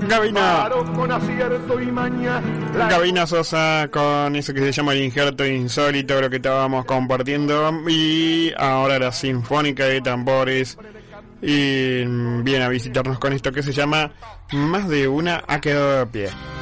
Gabina. Con acierto y maña, Gabina Sosa con eso que se llama el injerto insólito, lo que estábamos compartiendo. Y ahora la Sinfónica de Tambores. Y viene a visitarnos con esto que se llama Más de una ha quedado de pie.